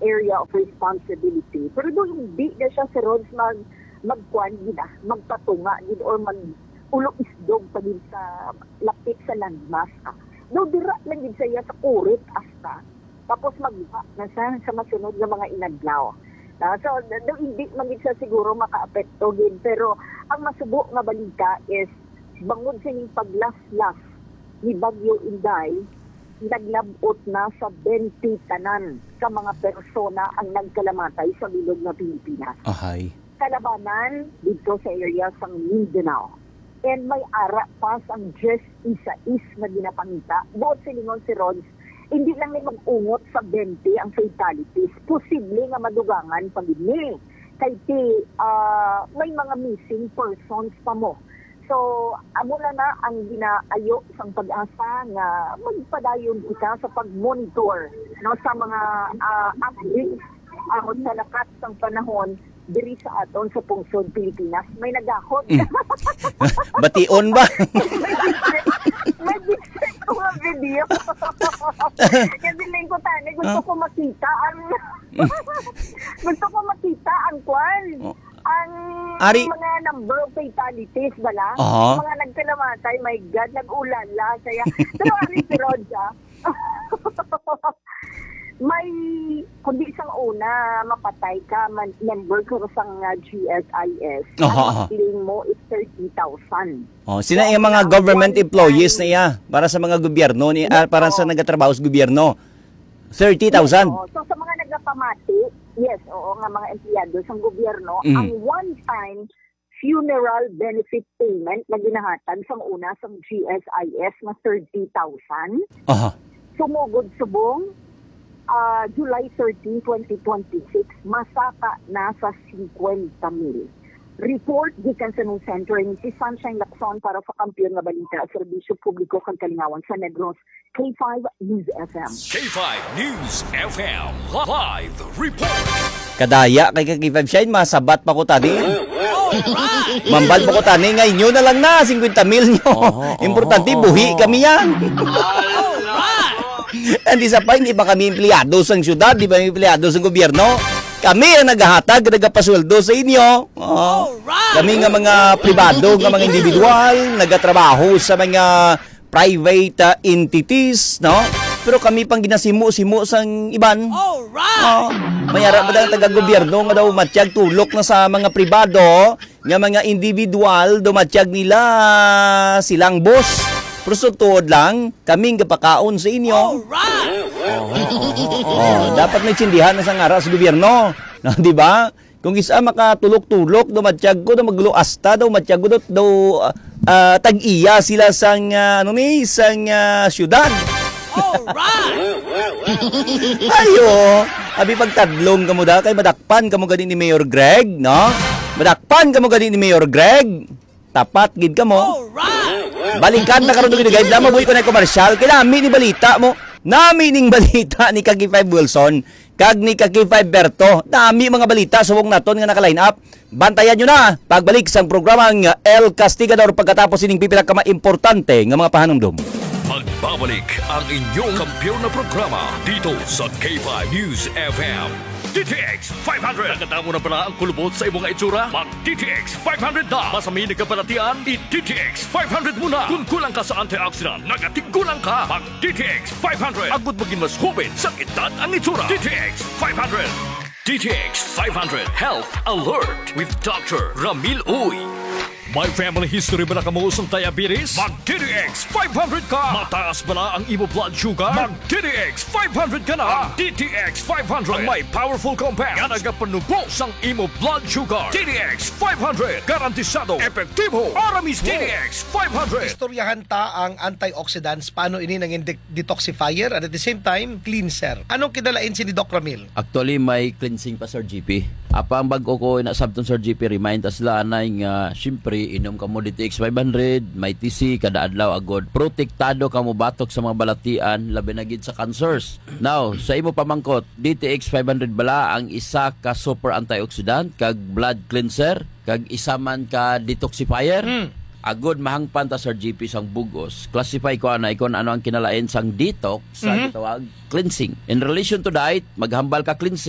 area of responsibility. Pero doon hindi na siya si Rods magkuan gina, magpatunga gid or ulo isdog pa gid sa lapit sa landmass. No, dira lang gid siya sa kurit asta. Tapos magba na siya sa masunod nga mga inadlaw. So, hindi man gid siya siguro makaapekto gid. Pero ang masubo nga balita is bangod sa ning paglaslas ni Bagyo Inday, naglabot na sa 20 tanan ka mga persona ang nagkalamatay sa bilog na Pilipinas. Ahay. Kalabanan dito sa area sa Mindanao. And may ara pa ang just isa-is na ginapangita. Buot silingon si Rods, hindi lang may mag-ungot sa 20 ang fatalities. Posible nga madugangan pag ini. Kaya may mga missing persons pa mo. So, amo na ang ginaayo sang pag-asa nga magpadayon kita sa pag-monitor no, sa mga updates sa lakat ng panahon diri sa aton sa pungsod Pilipinas. May nagahot. Bation ba? May bisik ko nga video. Kasi lang ko tani, gusto ko makita ang kwan. Ang mga number of fatalities bala. Mga nagkalamatay, my God, nag-ulala. Pero ari si Roja, may kundi isang una mapatay ka member ko sang GSIS. Ang feeling mo is 30,000. Sina yung mga government employees na iya para sa mga gobyerno ni para sa nagatrabaho sa gobyerno. 30,000. So sa mga nagapamati, yes, nga mga empleyado sa gobyerno, ang one-time funeral benefit payment na ginahatan sa una sa GSIS na 30,000. Sumugod subong July 13, 2026, masaka na sa 50,000. Report gikan sa nung center ni si Sunshine Lacson para sa kampiyon nga balita sa serbisyo publiko kang Kalingawan sa Negros, K5 News FM. K5 News FM live report. Kadaya kay K5 Shine, masabat pa ko tani. Mambal pa ko tani, ngayon nyo na lang na 50,000 nyo. Importante, buhi kami yan. Hindi sa pa, hindi ba kami empleyado sa syudad, di ba empleyado sa gobyerno? Kami ang naghahatag, nagapasweldo sa inyo. Kami nga mga pribado, nga mga individual, nagatrabaho sa mga private entities, no? Pero kami pang ginasimo-simo sang iban. Mayara ba daw taga-gobyerno nga daw matiyag tulok na sa mga pribado, nga mga individual, dumatiyag nila silang boss. Pero sa tuod lang, kaming kapakaon sa inyo. Dapat may tsindihan na sa ngara sa gobyerno. No, di ba? Kung isa makatulok-tulok, daw matiyag ko, daw magluasta, daw matiyag ko, daw tag-iya sila sang, sang syudad. Ayo, abi pagtadlong ka mo da, kay madakpan ka mo ganin ni Mayor Greg, no? Madakpan ka mo ganin ni Mayor Greg. Tapat, gid ka mo. Balikan na karon dugay guide lamang buhi ko na komersyal kay nami ni balita mo nami ning balita ni Kagi 5 Wilson kag ni Kagi 5 Berto nami mga balita subong naton nga naka-line up. Bantayan nyo na pagbalik sang programang El Castigador pagkatapos ining pipila ka importante nga mga pahanumdum. Magbabalik ang inyong kampiyon na programa dito sa K5 News FM. DTX 500. Nakatamo na pala ang kulubot sa imong itsura? Mag DTX 500 na. Masami na kapalatian, i-DTX 500 muna. Kung kulang ka sa antioxidant, nagatigulang ka. Mag DTX 500. Agud maging mas hubin sa edad ang itsura. DTX 500. DTX 500 Health Alert with Dr. Ramil Uy. May family history ba na kamuusong diabetes? Mag-DTX 500 ka! Mataas ba na ang imo blood sugar? Mag-DTX 500 ka na! Ang DTX 500 ang may powerful compounds nga nagapanubos ang imo blood sugar. DTX 500 garantisado, epektibo, aramis DTX 500. Istoryahan ta ang antioxidants, paano ini nanging detoxifier at the same time cleanser. Anong kidalain si ni Doc Ramil? Actually, may cleansing pa Sir GP. Apa ang bago ko na sabton Sir GP, remind us lanay nga syempre inom ka mo DTX 500, may TC kada adlaw agod. Protektado ka mo batok sa mga balatian labi na gid sa cancers. Now, sa imo pamangkot, DTX 500 bala ang isa ka super antioxidant kag blood cleanser kag isa man ka detoxifier. Agod mahangpan ta Sir GP sang bugos. Classify ko ana ikon ano ang kinalain sang detox sa gitawag cleansing. In relation to diet, maghambal ka cleansing